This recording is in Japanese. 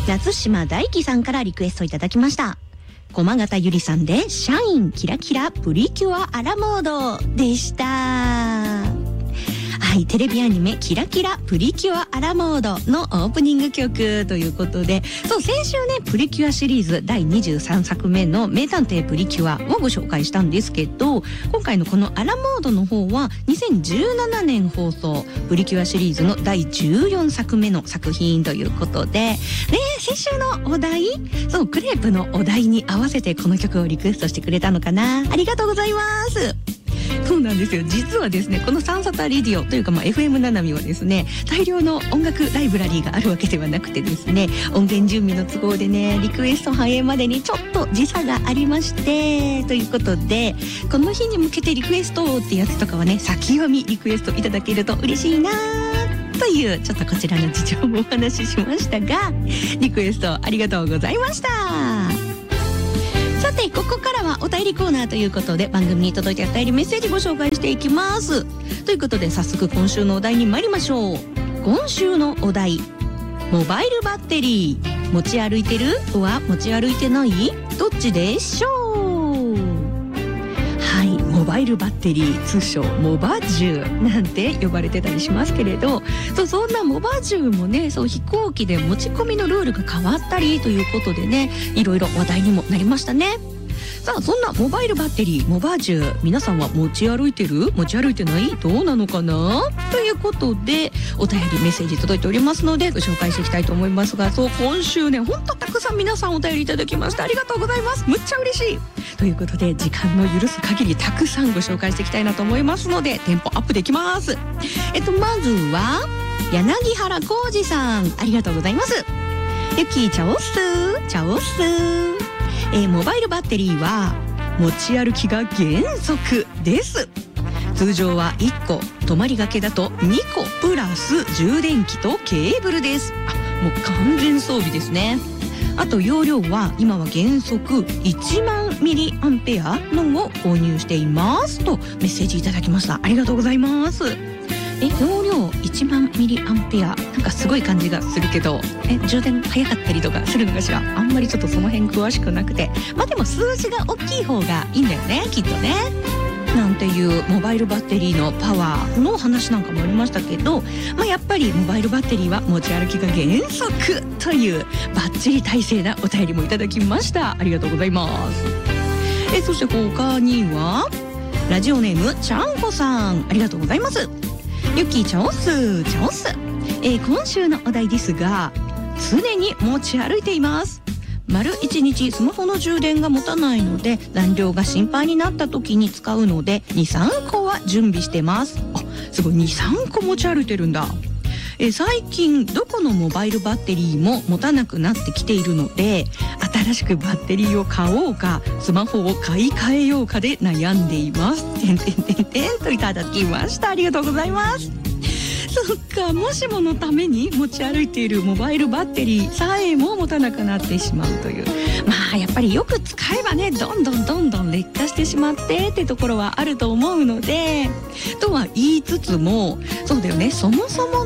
夏島大輝さんからリクエストいただきました。駒形ゆりさんでシャインキラキラプリキュアアラモードでした。はい、テレビアニメキラキラプリキュアアラモードのオープニング曲ということで、そう先週ねプリキュアシリーズ第23作目の名探偵プリキュアをご紹介したんですけど、今回のこのアラモードの方は2017年放送プリキュアシリーズの第14作目の作品ということでね、先週のお題、そうクレープのお題に合わせてこの曲をリクエストしてくれたのかな。ありがとうございます。そうなんですよ。実はですね、このサンサタレディオというかFM ななみはですね、大量の音楽ライブラリーがあるわけではなくてですね、音源準備の都合でね、リクエスト反映までにちょっと時差がありまして、ということで、この日に向けてリクエストってやつとかはね、先読みリクエストいただけると嬉しいなというちょっとこちらの事情もお話ししましたが、リクエストありがとうございました。さてここからはお便りコーナーということで、番組に届いたお便りメッセージご紹介していきます。ということで早速今週のお題に参りましょう。今週のお題、モバイルバッテリー持ち歩いてるは持ち歩いてない、どっちでしょう。はい、モバイルバッテリー、通称モバジュなんて呼ばれてたりしますけれど、そんなモバジュもね、飛行機で持ち込みのルールが変わったりということでね、いろいろ話題にもなりましたね。さあそんなモバイルバッテリーモバジュ、皆さんは持ち歩いてる持ち歩いてない、どうなのかなということで、お便りメッセージ届いておりますのでご紹介していきたいと思いますが、そう今週ね、ほんとたくさん皆さんお便りいただきまして、ありがとうございます。むっちゃ嬉しいということで、時間の許す限りたくさんご紹介していきたいなと思いますので、テンポアップできます。まずは柳原浩二さん、ありがとうございます。ゆきチャオスチャオス。モバイルバッテリーは持ち歩きが原則です。通常は1個、泊まりがけだと2個プラス充電器とケーブルです。もう完全装備ですね。あと容量は今は原則1万ミリアンペアのを購入していますとメッセージいただきました。ありがとうございます。容量1万ミリアンペア、なんかすごい感じがするけど、充電早かったりとかするのかしら。あんまりちょっとその辺詳しくなくて、でも数字が大きい方がいいんだよね、きっとね。なんていうモバイルバッテリーのパワーの話なんかもありましたけど、やっぱりモバイルバッテリーは持ち歩きが原則というバッチリ体制なお便りもいただきました。ありがとうございます。そして他にはラジオネームちゃんこさん、ありがとうございます。ゆきチャオスチャオス。今週のお題ですが、常に持ち歩いています。丸1日スマホの充電が持たないので、残量が心配になった時に使うので 2,3 個は準備してます。すごい 2,3 個持ち歩いてるんだ。最近どこのモバイルバッテリーも持たなくなってきているので、新しくバッテリーを買おうかスマホを買い替えようかで悩んでいます。といただきました。ありがとうございます。そっか、もしものために持ち歩いているモバイルバッテリーさえも持たなくなってしまうという、やっぱりよく使えばね、どんどん劣化してしまってってところはあると思うので、とは言いつつも、そうだよね、そもそも